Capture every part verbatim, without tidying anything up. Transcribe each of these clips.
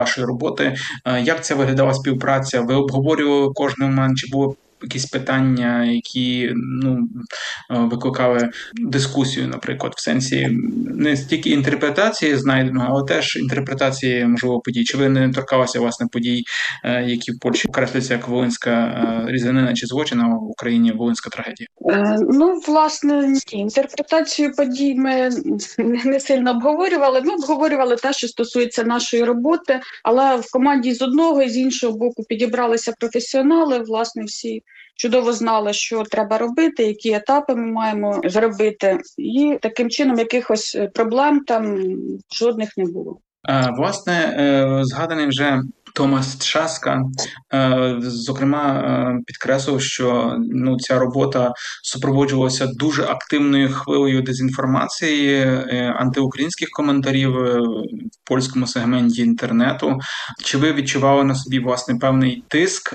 вашої роботи. Як це виглядала співпраця? Ви обговорювали кожний момент, чи було якісь питання, які ну викликали дискусію, наприклад, в сенсі не стільки інтерпретації знайденого, але теж інтерпретації, можливо, подій. Чи ви не торкалися, власне, подій, які в Польщі окреслюються як волинська різанина чи злочин, а в Україні волинська трагедія? Е, ну, власне, ні. Інтерпретацію подій ми не сильно обговорювали. Ми обговорювали те, що стосується нашої роботи, але в команді з одного і з іншого боку підібралися професіонали, власне, всі чудово знали, що треба робити, які етапи ми маємо зробити, і таким чином якихось проблем там жодних не було. Власне, згаданий вже Томас Трzaska, зокрема, підкреслив, що ну, ця робота супроводжувалася дуже активною хвилею дезінформації, антиукраїнських коментарів в польському сегменті інтернету. Чи ви відчували на собі, власне, певний тиск,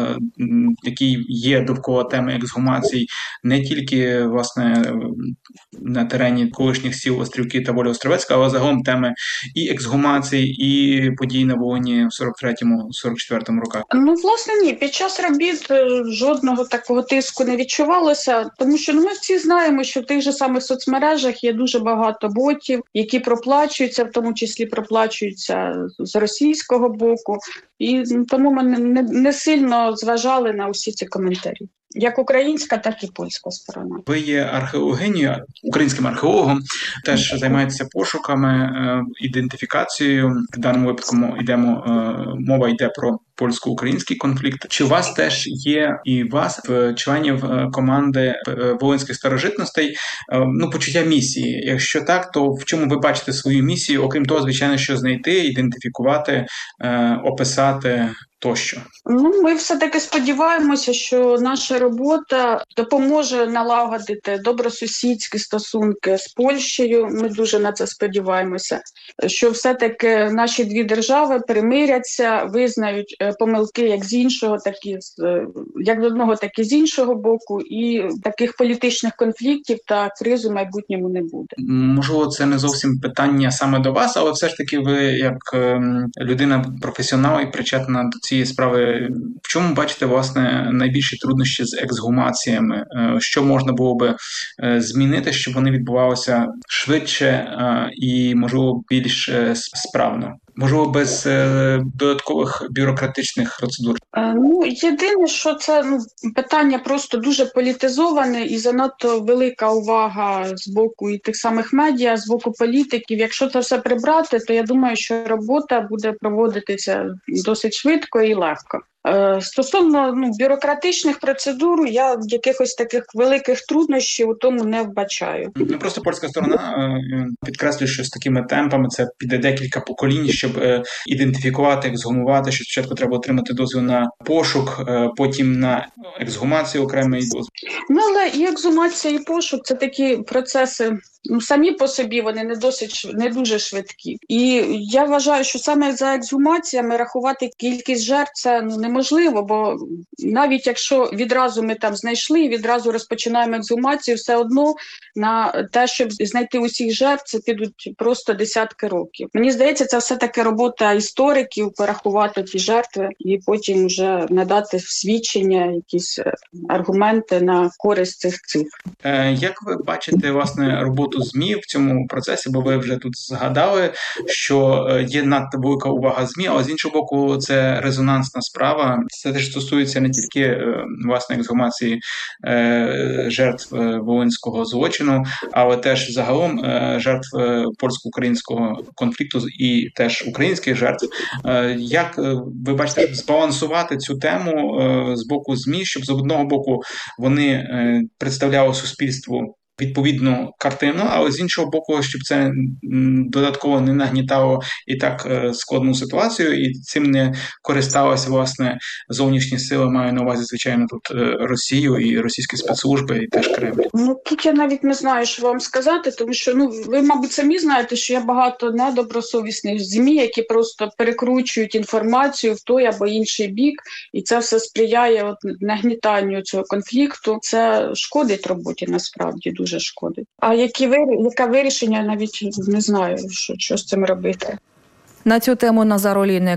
який є довкола теми ексгумацій, не тільки, власне, на терені колишніх сіл Острівки та Воля Островецька, але загалом теми і ексгумацій, і подій на Волині в сорок третьому - сорок четвертому роках? Ну, власне, ні. Під час робіт жодного такого тиску не відчувалося, тому що ну, ми всі знаємо, що в тих же самих соцмережах є дуже багато ботів, які проплачуються, в тому числі проплачуються з російського боку, і тому ми не, не сильно зважали на усі ці коментарі. Як українська, так і польська сторона. Ви є археологинею, українським археологом, теж займаєтеся пошуками, ідентифікацією. В даному випадку йдемо, мова йде про польсько-український конфлікт. Чи у вас теж є і вас, членів команди волинських старожитностей, ну, почуття місії? Якщо так, то в чому ви бачите свою місію, окрім того, звичайно, що знайти, ідентифікувати, описати тощо? Ну, ми все-таки сподіваємося, що наша робота допоможе налагодити добросусідські стосунки з Польщею. Ми дуже на це сподіваємося, що все-таки наші дві держави примиряться, визнають помилки як з іншого, так і з, як з одного, так і з іншого боку, і таких політичних конфліктів та кризи в майбутньому не буде. Можливо, це не зовсім питання саме до вас, але все ж таки ви, як людина-професіонал і причетна до цієї справи, в чому бачите, власне, найбільші труднощі з ексгумаціями? Що можна було би змінити, щоб вони відбувалися швидше і, можливо, більш справно? Можливо, без е, додаткових бюрократичних процедур? Е, ну, єдине, що це ну, питання просто дуже політизоване і занадто велика увага з боку і тих самих медіа, з боку політиків. Якщо це все прибрати, то я думаю, що робота буде проводитися досить швидко і легко. Е, стосовно ну, бюрократичних процедур, я якихось таких великих труднощів у тому не вбачаю. Ну, просто польська сторона е, підкреслює, що з такими темпами це піде декілька поколінь, щоб е, ідентифікувати, ексгумувати, що спочатку треба отримати дозвіл на пошук, е, потім на ексгумацію окремий дозвіл. Ну, але і ексгумація, і пошук – це такі процеси, ну, самі по собі вони не досить, не дуже швидкі. І я вважаю, що саме за ексгумаціями рахувати кількість жертв це ну, неможливо, бо навіть якщо відразу ми там знайшли і відразу розпочинаємо ексгумацію, все одно на те, щоб знайти усіх жертв, це підуть просто десятки років. Мені здається, це все-таки робота істориків, порахувати ті жертви і потім вже надати свідчення, якісь аргументи на користь цих цифр. Е, як ви бачите, власне, роботу ЗМІ в цьому процесі, бо ви вже тут згадали, що є надто велика увага ЗМІ, але з іншого боку, це резонансна справа. Це теж стосується не тільки, власне, ексгумації е, жертв волинського злочину, але теж загалом е, жертв польсько-українського конфлікту і теж українських жертв. Е, як ви бачите, щоб збалансувати цю тему е, з боку ЗМІ, щоб з одного боку вони е, представляли суспільству відповідну картину, але з іншого боку, щоб це додатково не нагнітало і так складну ситуацію, і цим не користалися, власне, зовнішні сили, маю на увазі, звичайно, тут Росію і російські спецслужби, і теж Кремль. Ну, тут я навіть не знаю, що вам сказати, тому що, ну, ви, мабуть, самі знаєте, що є багато недобросовісних ЗМІ, які просто перекручують інформацію в той або інший бік, і це все сприяє от, нагнітанню цього конфлікту. Це шкодить роботі, насправді, дуже дуже шкодить. А які, яке вирішення, навіть не знаю, що, що з цим робити. На цю тему Назар Олійник